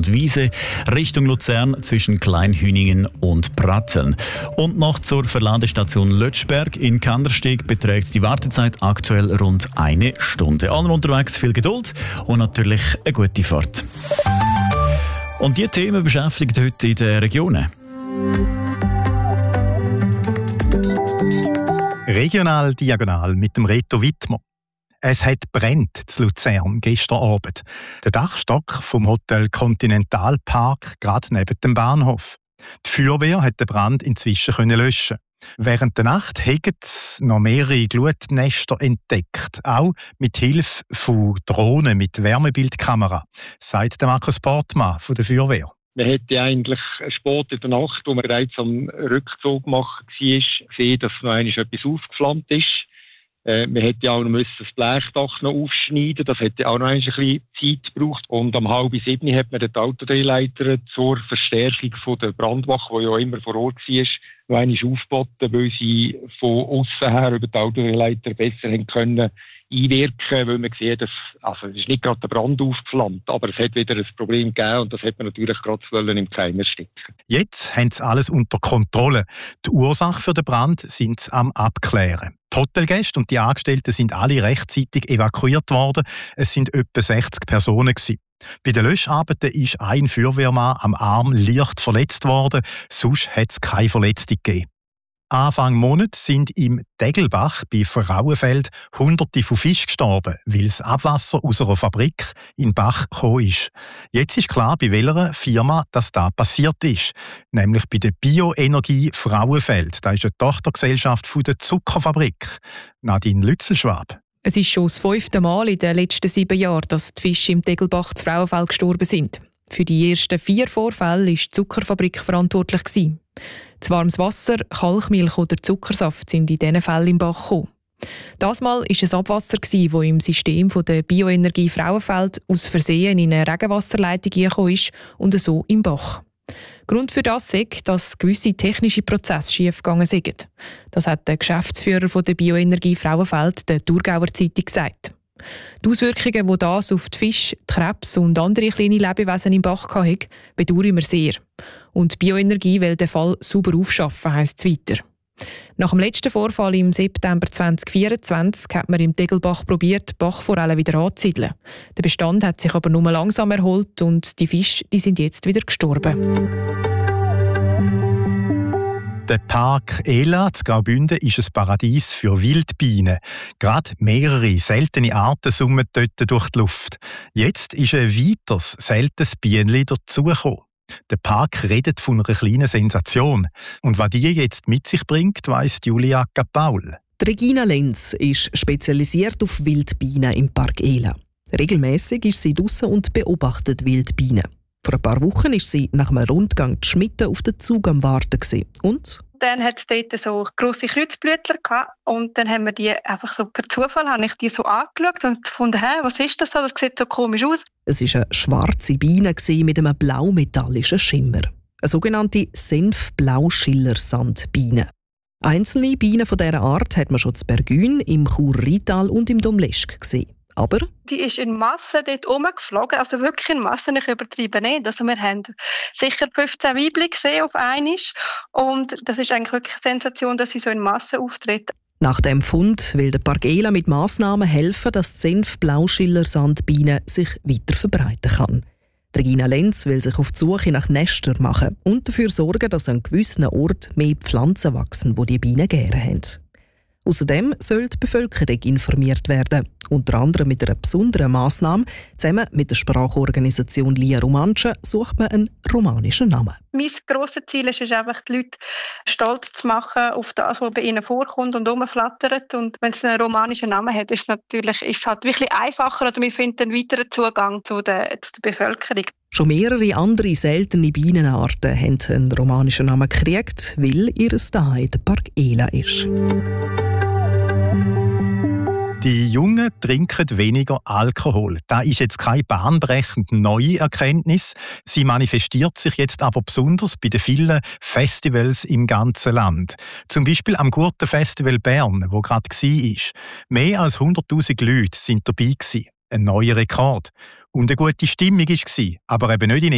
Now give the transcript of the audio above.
und Wiese Richtung Luzern zwischen Kleinhüningen und Pratteln. Und noch zur Verladestation Lötschberg in Kandersteg beträgt die Wartezeit aktuell rund 1 Stunde. Allen unterwegs viel Geduld und natürlich eine gute Fahrt. Und diese Themen beschäftigen heute in den Regionen. Regional diagonal mit dem Reto Wittmer. Es hat brennt zu Luzern gestern Abend. Der Dachstock vom Hotel Continental Park gerade neben dem Bahnhof. Die Feuerwehr hat den Brand inzwischen löschen. Während der Nacht haben sie noch mehrere Glutnester entdeckt, auch mit Hilfe von Drohnen mit Wärmebildkamera, sagt Markus Portmann von der Feuerwehr. Man hätte eigentlich spät in der Nacht, wo man bereits am Rückzug gemacht war, gesehen, dass noch einmal etwas aufgeflammt ist. Man hätte auch noch das Blechdach noch aufschneiden. Das hätte auch noch ein bisschen Zeit gebraucht. Und um 6:30 hat man den Autodrehleiter zur Verstärkung von der Brandwache, die ja immer vor Ort war, noch einmal aufgeboten, weil sie von außen her über die Autodrehleiter besser können einwirken, weil man sieht, dass, es ist nicht gerade der Brand aufgeflammt, aber es hat wieder ein Problem gegeben und das hat man natürlich gerade im Keim ersticken. Jetzt haben sie alles unter Kontrolle. Die Ursache für den Brand sind sie am Abklären. Die Hotelgäste und die Angestellten sind alle rechtzeitig evakuiert worden. Es sind etwa 60 Personen gewesen. Bei den Löscharbeiten ist ein Feuerwehrmann am Arm leicht verletzt worden, sonst hat es keine Verletzung gegeben. Anfang Monat sind im Degelbach bei Frauenfeld Hunderte von Fischen gestorben, weil das Abwasser aus einer Fabrik in den Bach gekommen ist. Jetzt ist klar, bei welcher Firma das passiert ist. Nämlich bei der Bioenergie Frauenfeld. Das ist eine Tochtergesellschaft von der Zuckerfabrik. Nadine Lützelschwab. Es ist schon das 5. Mal in den letzten 7 Jahren, dass die Fische im Degelbach zu Frauenfeld gestorben sind. Für die ersten 4 Vorfälle war die Zuckerfabrik verantwortlich. Das warmes Wasser, Kalkmilch oder Zuckersaft sind in diesen Fällen im Bach gekommen. Das Mal war es Abwasser, das im System der Bioenergie Frauenfeld aus Versehen in eine Regenwasserleitung gekommen ist und so im Bach. Grund für das ist, dass gewisse technische Prozesse schiefgegangen sind. Das hat der Geschäftsführer der Bioenergie Frauenfeld der Thurgauer Zeitung gesagt. Die Auswirkungen, die das auf die Fische, die Krebs und andere kleine Lebewesen im Bach hatte, bedauern wir sehr. Und die Bioenergie will den Fall sauber aufschaffen, heisst es weiter. Nach dem letzten Vorfall im September 2024 hat man im Degelbach probiert, die Bachforellen wieder anzusiedeln. Der Bestand hat sich aber nur langsam erholt und die Fische sind jetzt wieder gestorben. Der Park Ela in Graubünden ist ein Paradies für Wildbienen. Gerade mehrere seltene Arten summen dort durch die Luft. Jetzt ist ein weiteres seltenes Bienenli dazugekommen. Der Park redet von einer kleinen Sensation. Und was die jetzt mit sich bringt, weiss Julia Capaul. Regina Lenz ist spezialisiert auf Wildbienen im Park Ela. Regelmäßig ist sie draussen und beobachtet Wildbienen. Vor ein paar Wochen war sie nach einem Rundgang zu Schmitten auf den Zug am Warten. Und dann hat es dort so grosse Kreuzblütler gehabt. Und dann haben wir die einfach so per Zufall habe ich die so angeschaut und gefunden, was ist das so? Das sieht so komisch aus. Es war eine schwarze Biene mit einem blau-metallischen Schimmer. Eine sogenannte Senf-Blauschiller-Sandbiene. Einzelne Bienen von dieser Art hat man schon in Bergün, im Chur-Rital und im Domleschg gesehen. Aber die ist in Massen dort rumgeflogen, also wirklich in Massen, ich übertreibe nicht. Also wir haben sicher 15 Weibchen gesehen auf einmal und das ist eigentlich wirklich eine Sensation, dass sie so in Massen auftritt. Nach dem Fund will der Park Ela mit Massnahmen helfen, dass die Senf-Blauschiller-Sandbiene sich weiter verbreiten kann. Regina Lenz will sich auf die Suche nach Nestern machen und dafür sorgen, dass an gewissen Orten mehr Pflanzen wachsen, die die Bienen gerne haben. Außerdem soll die Bevölkerung informiert werden, unter anderem mit einer besonderen Massnahme. Zusammen mit der Sprachorganisation Lia Romanche sucht man einen romanischen Namen. Mein grosses Ziel ist es einfach, die Leute stolz zu machen auf das, was bei ihnen vorkommt und rumflattert. Und wenn es einen romanischen Namen hat, ist es halt wirklich einfacher oder wir finden einen weiteren Zugang zu der Bevölkerung. Schon mehrere andere seltene Bienenarten haben einen romanischen Namen gekriegt, weil ihr Zuhause der Park Ela ist. Die Jungen trinken weniger Alkohol. Das ist jetzt keine bahnbrechende neue Erkenntnis. Sie manifestiert sich jetzt aber besonders bei den vielen Festivals im ganzen Land. Zum Beispiel am Gurtenfestival Bern, wo gerade war. Mehr als 100'000 Leute sind dabei gewesen. Ein neuer Rekord. Und eine gute Stimmung war, aber eben nicht in